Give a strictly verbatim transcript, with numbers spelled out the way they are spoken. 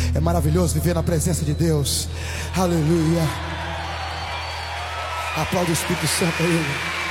É maravilhoso viver na presença de Deus. Aleluia. Aplaude o Espírito Santo aí.